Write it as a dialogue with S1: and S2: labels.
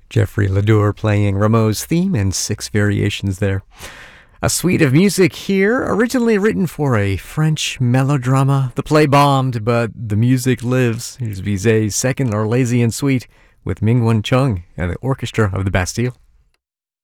S1: Jeffrey Ledoux playing Rameau's theme and 6 variations there. A suite of music here, originally written for a French melodrama. The play bombed, but the music lives. Here's Bizet's second Orlesian suite with Mingwen Chung and the Orchestra of the Bastille.